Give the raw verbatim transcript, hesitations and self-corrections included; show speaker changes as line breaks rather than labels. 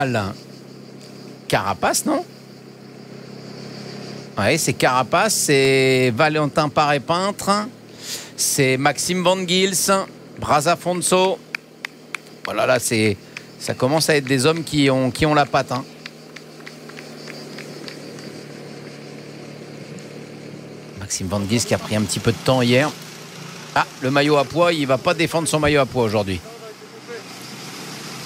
Alain Carapace, non? Ouais, c'est Carapace, c'est Valentin Paré-Peintre, c'est Maxime Van Gils, Brazafonso. Voilà, là, c'est, ça commence à être des hommes qui ont, qui ont la patte. Hein. Maxime Van Gils qui a pris un petit peu de temps hier. Ah, le maillot à poids, il ne va pas défendre son maillot à poids aujourd'hui.